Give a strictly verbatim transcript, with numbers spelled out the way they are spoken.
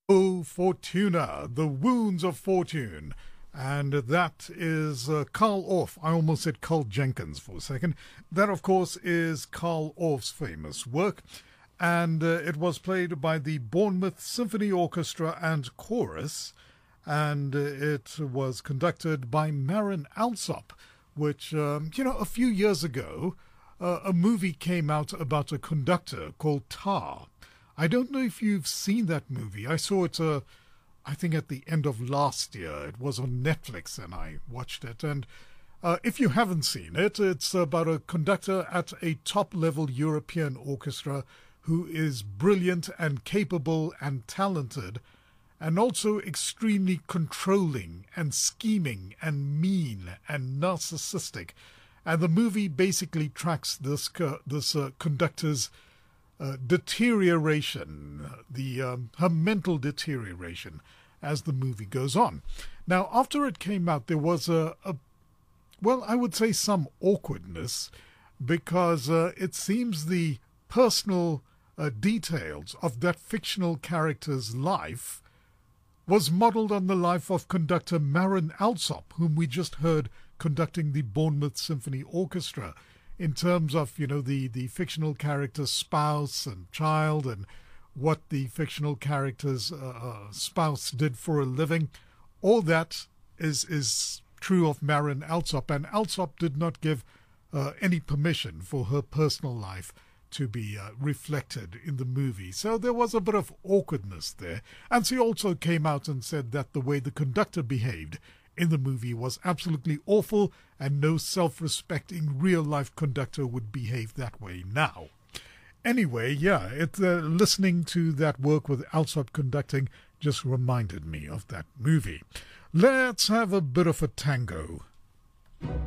O Fortuna, The Wounds of Fortune. And that is uh, Carl Orff. I almost said Carl Jenkins for a second. That, of course, is Carl Orff's famous work. And uh, it was played by the Bournemouth Symphony Orchestra and Chorus. And uh, it was conducted by Marin Alsop, which, um, you know, a few years ago, uh, a movie came out about a conductor called Tar. I don't know if you've seen that movie. I saw it, uh, I think, at the end of last year. It was on Netflix, and I watched it. And uh, if you haven't seen it, it's about a conductor at a top-level European orchestra who is brilliant and capable and talented, and also extremely controlling and scheming and mean and narcissistic. And the movie basically tracks this uh, this uh, conductor's Uh, deterioration, the um, her mental deterioration as the movie goes on. Now, after it came out, there was a, a well, I would say some awkwardness, because uh, it seems the personal uh, details of that fictional character's life was modeled on the life of conductor Marin Alsop, whom we just heard conducting the Bournemouth Symphony Orchestra, in terms of, you know, the, the fictional character's spouse and child, and what the fictional character's uh, spouse did for a living. All that is is true of Marin Alsop, and Alsop did not give uh, any permission for her personal life to be uh, reflected in the movie. So there was a bit of awkwardness there. And she also came out and said that the way the conductor behaved in the movie was absolutely awful, and no self-respecting real-life conductor would behave that way now. Anyway, yeah, it, uh, listening to that work with Alsop conducting just reminded me of that movie. Let's have a bit of a tango.